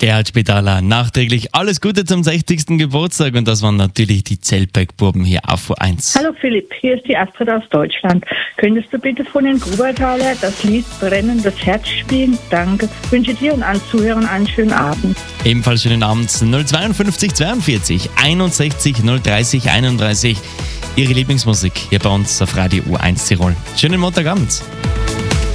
Gerhard Spitaler, nachträglich alles Gute zum 60. Geburtstag und das waren natürlich die Zeltberg-Buben hier auf U1. Hallo Philipp, hier ist die Astrid aus Deutschland. Könntest du bitte von den Grubertaler das Lied Brennendes Herz spielen? Danke. Ich wünsche dir und allen Zuhörern einen schönen Abend. Ebenfalls schönen Abend 052 42 61 030 31. Ihre Lieblingsmusik hier bei uns auf Radio U1 Tirol. Schönen Montagabend.